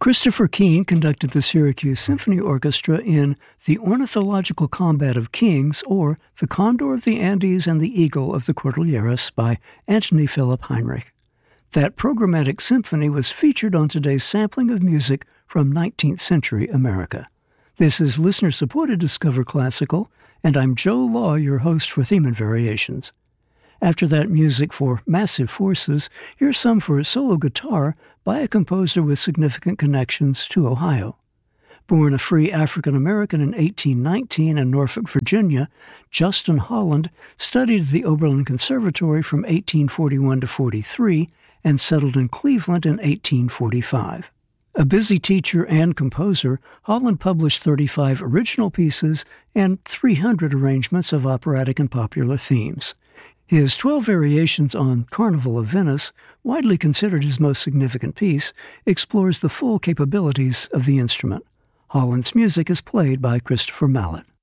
Christopher Keane conducted the Syracuse Symphony Orchestra in The Ornithological Combat of Kings, or The Condor of the Andes and the Eagle of the Cordilleras by Antony Philip Heinrich. That programmatic symphony was featured on today's sampling of music from 19th century America. This is listener-supported Discover Classical, and I'm Joe Law, your host for Theme and Variations. After that music for Massive Forces, here's some for solo guitar by a composer with significant connections to Ohio. Born a free African-American in 1819 in Norfolk, Virginia, Justin Holland studied at the Oberlin Conservatory from 1841 to 43 and settled in Cleveland in 1845. A busy teacher and composer, Holland published 35 original pieces and 300 arrangements of operatic and popular themes. His 12 variations on Carnival of Venice, widely considered his most significant piece, explores the full capabilities of the instrument. Holland's music is played by Christopher Mallet.